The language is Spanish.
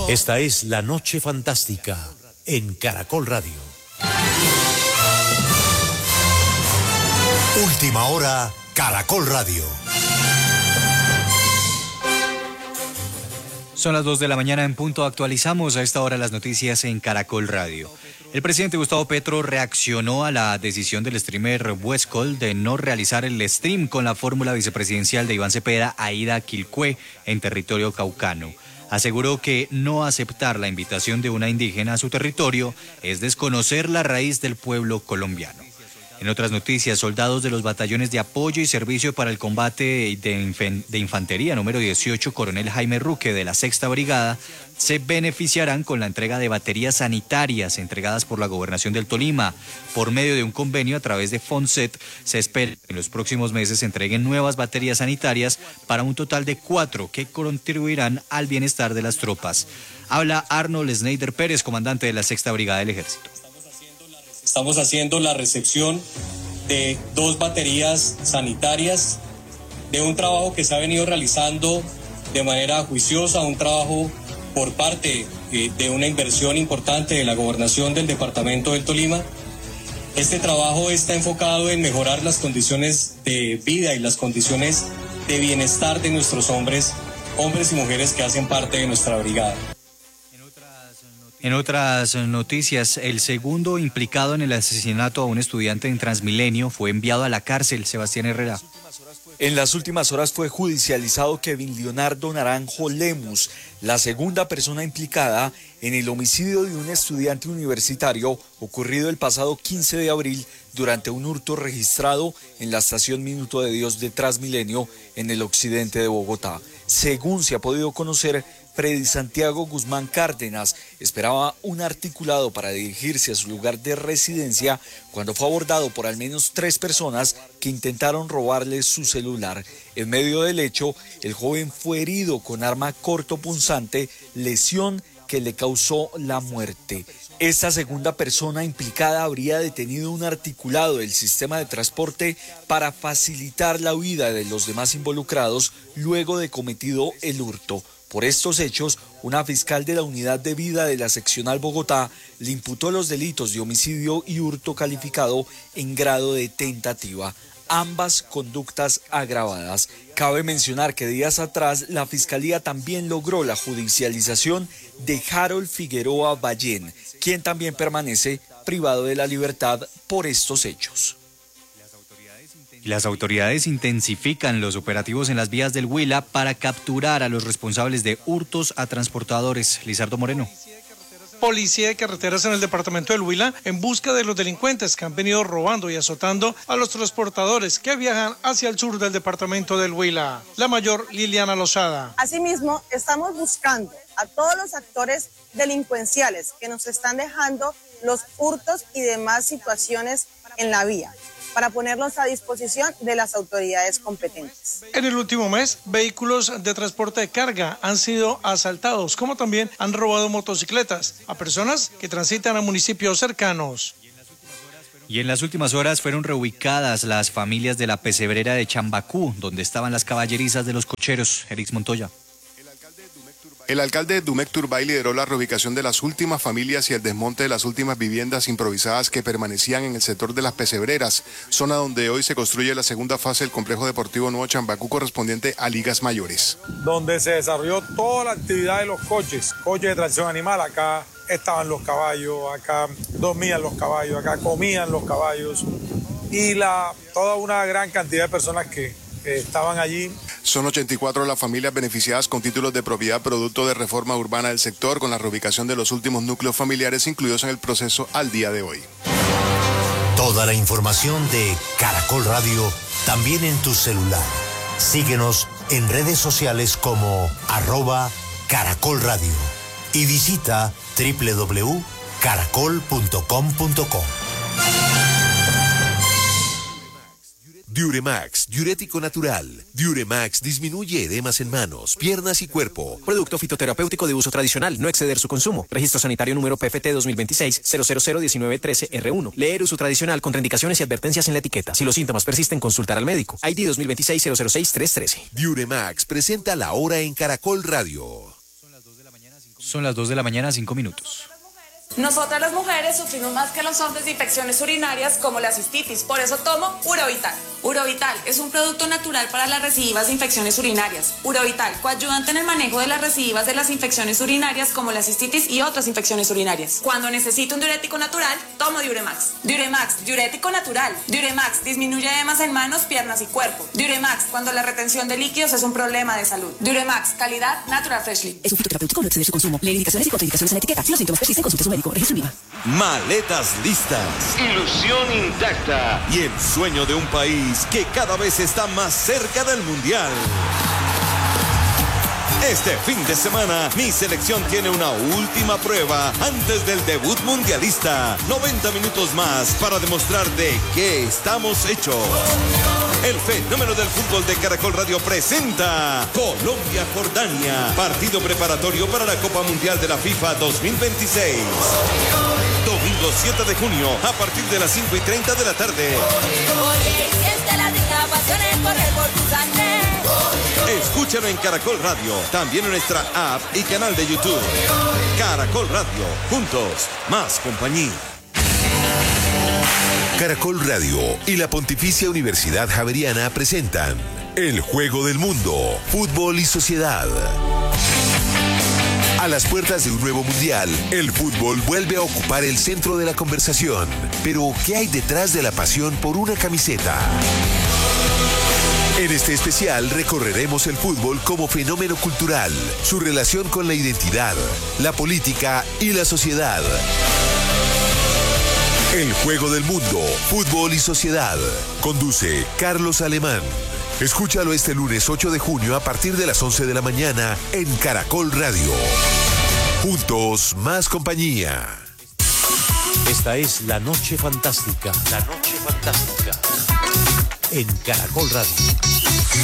Esta es La Noche Fantástica en Caracol Radio. Última hora, Caracol Radio. Son las 2 de la mañana en punto. Actualizamos a esta hora las noticias en Caracol Radio. El presidente Gustavo Petro reaccionó a la decisión del streamer Westcol de no realizar el stream con la fórmula vicepresidencial de Iván Cepeda a ida a Quilcué, en territorio caucano. Aseguró que no aceptar la invitación de una indígena a su territorio es desconocer la raíz del pueblo colombiano. En otras noticias, soldados de los batallones de apoyo y servicio para el combate de infantería número 18, Coronel Jaime Ruque de la 6ª Brigada, se beneficiarán con la entrega de baterías sanitarias entregadas por la Gobernación del Tolima. Por medio de un convenio a través de Fonset, se espera que en los próximos meses se entreguen nuevas baterías sanitarias para un total de 4 que contribuirán al bienestar de las tropas. Habla Arnold Schneider Pérez, comandante de la 6ª Brigada del Ejército. Estamos haciendo la recepción de 2 baterías sanitarias, de un trabajo que se ha venido realizando de manera juiciosa, un trabajo por parte de una inversión importante de la Gobernación del Departamento del Tolima. Este trabajo está enfocado en mejorar las condiciones de vida y las condiciones de bienestar de nuestros hombres y mujeres que hacen parte de nuestra brigada. En otras noticias, el segundo implicado en el asesinato a un estudiante en Transmilenio fue enviado a la cárcel. Sebastián Herrera. En las últimas horas fue judicializado Kevin Leonardo Naranjo Lemus, la segunda persona implicada en el homicidio de un estudiante universitario ocurrido el pasado 15 de abril durante un hurto registrado en la estación Minuto de Dios de Transmilenio en el occidente de Bogotá. Según se ha podido conocer, Freddy Santiago Guzmán Cárdenas esperaba un articulado para dirigirse a su lugar de residencia cuando fue abordado por al menos 3 personas que intentaron robarle su celular. En medio del hecho, el joven fue herido con arma cortopunzante, lesión que le causó la muerte. Esta segunda persona implicada habría detenido un articulado del sistema de transporte para facilitar la huida de los demás involucrados luego de cometido el hurto. Por estos hechos, una fiscal de la Unidad de Vida de la Seccional Bogotá le imputó los delitos de homicidio y hurto calificado en grado de tentativa, ambas conductas agravadas. Cabe mencionar que días atrás la Fiscalía también logró la judicialización de Harold Figueroa Ballén, quien también permanece privado de la libertad por estos hechos. Las autoridades intensifican los operativos en las vías del Huila para capturar a los responsables de hurtos a transportadores. Lizardo Moreno. Policía de carreteras en el departamento del Huila en busca de los delincuentes que han venido robando y azotando a los transportadores que viajan hacia el sur del departamento del Huila. La mayor Liliana Lozada. Asimismo, estamos buscando a todos los actores delincuenciales que nos están dejando los hurtos y demás situaciones en la vía, para ponerlos a disposición de las autoridades competentes. En el último mes, vehículos de transporte de carga han sido asaltados, como también han robado motocicletas a personas que transitan a municipios cercanos. Y en las últimas horas fueron reubicadas las familias de la pesebrera de Chambacú, donde estaban las caballerizas de los cocheros. Erix Montoya. El alcalde de Dumec Turbay lideró la reubicación de las últimas familias y el desmonte de las últimas viviendas improvisadas que permanecían en el sector de las pesebreras, zona donde hoy se construye la segunda fase del complejo deportivo Nuevo Chambacú correspondiente a ligas mayores. Donde se desarrolló toda la actividad de los coches de tracción animal. Acá estaban los caballos, acá dormían los caballos, acá comían los caballos y toda una gran cantidad de personas que estaban allí. Son 84 las familias beneficiadas con títulos de propiedad producto de reforma urbana del sector, con la reubicación de los últimos núcleos familiares incluidos en el proceso al día de hoy. Toda la información de Caracol Radio también en tu celular. Síguenos en redes sociales como @Caracol Radio y visita www.caracol.com.co. Diuremax, diurético natural. Diuremax disminuye edemas en manos, piernas y cuerpo. Producto fitoterapéutico de uso tradicional, no exceder su consumo. Registro sanitario número PFT 2026-0001913-R1. Leer uso tradicional, contraindicaciones y advertencias en la etiqueta. Si los síntomas persisten, consultar al médico. ID 2026-006-313. Diuremax presenta La Hora en Caracol Radio. Son las 2 de la mañana, 5 minutos. Nosotras las mujeres sufrimos más que los hombres de infecciones urinarias como la cistitis, por eso tomo Urovital. Urovital es un producto natural para las recidivas de infecciones urinarias. Urovital, coayudante en el manejo de las recidivas de las infecciones urinarias como la cistitis y otras infecciones urinarias. Cuando necesito un diurético natural, tomo Diuremax. Diuremax, diurético natural. Diuremax disminuye edemas en manos, piernas y cuerpo. Diuremax, cuando la retención de líquidos es un problema de salud. Diuremax, calidad Natural Freshly. Es un fitoterapéutico, no exceder su consumo. Lee indicaciones y contraindicaciones en la etiqueta. Si los síntomas persisten, consulte a su médico. Maletas listas, ilusión intacta y el sueño de un país que cada vez está más cerca del Mundial. Este fin de semana, mi selección tiene una última prueba antes del debut mundialista. 90 minutos más para demostrar de qué estamos hechos. El fenómeno del fútbol de Caracol Radio presenta Colombia-Jordania, partido preparatorio para la Copa Mundial de la FIFA 2026. Domingo 7 de junio, a partir de las 5:30 de la tarde. Escúchalo en Caracol Radio, también en nuestra app y canal de YouTube. Caracol Radio, juntos, más compañía. Caracol Radio y la Pontificia Universidad Javeriana presentan El Juego del Mundo, Fútbol y Sociedad. A las puertas de un nuevo mundial, el fútbol vuelve a ocupar el centro de la conversación. Pero, ¿qué hay detrás de la pasión por una camiseta? En este especial recorreremos el fútbol como fenómeno cultural, su relación con la identidad, la política y la sociedad. El Juego del Mundo, Fútbol y Sociedad. Conduce Carlos Alemán. Escúchalo este lunes 8 de junio a partir de las 11 de la mañana en Caracol Radio. Juntos, más compañía. Esta es La Noche Fantástica. La Noche Fantástica. En Caracol Radio.